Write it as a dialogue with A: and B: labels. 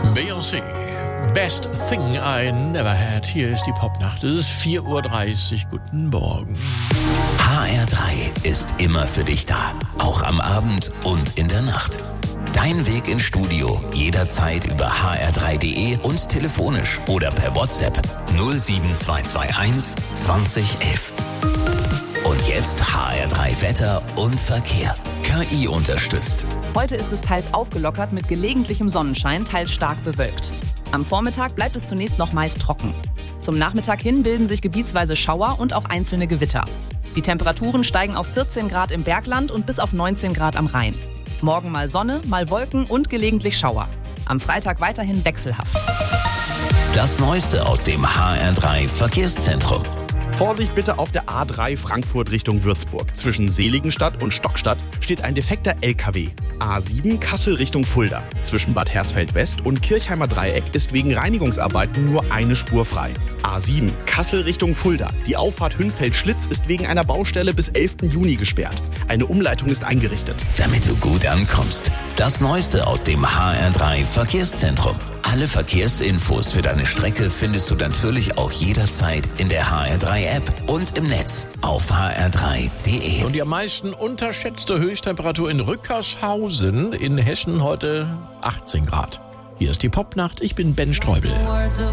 A: Beyoncé, Best Thing I Never Had. Hier ist die Popnacht. Es ist 4:30 Uhr. Guten Morgen.
B: HR3 ist immer für dich da. Auch am Abend und in der Nacht. Dein Weg ins Studio jederzeit über hr3.de und telefonisch oder per WhatsApp 07221 2011. Und jetzt HR3 Wetter und Verkehr. KI unterstützt.
C: Heute ist es teils aufgelockert mit gelegentlichem Sonnenschein, teils stark bewölkt. Am Vormittag bleibt es zunächst noch meist trocken. Zum Nachmittag hin bilden sich gebietsweise Schauer und auch einzelne Gewitter. Die Temperaturen steigen auf 14 Grad im Bergland und bis auf 19 Grad am Rhein. Morgen mal Sonne, mal Wolken und gelegentlich Schauer. Am Freitag weiterhin wechselhaft.
B: Das Neueste aus dem HR3 Verkehrszentrum.
D: Vorsicht bitte auf der A3 Frankfurt Richtung Würzburg. Zwischen Seligenstadt und Stockstadt steht ein defekter LKW. A7 Kassel Richtung Fulda. Zwischen Bad Hersfeld West und Kirchheimer Dreieck ist wegen Reinigungsarbeiten nur eine Spur frei. A7 Kassel Richtung Fulda. Die Auffahrt Hünfeld-Schlitz ist wegen einer Baustelle bis 11. Juni gesperrt. Eine Umleitung ist eingerichtet.
B: Damit du gut ankommst. Das Neueste aus dem HR3 Verkehrszentrum. Alle Verkehrsinfos für deine Strecke findest du natürlich auch jederzeit in der HR3-App und im Netz auf hr3.de.
A: Und die am meisten unterschätzte Höchsttemperatur in Rückershausen in Hessen heute 18 Grad. Hier ist die Popnacht. Ich bin Ben Streubel.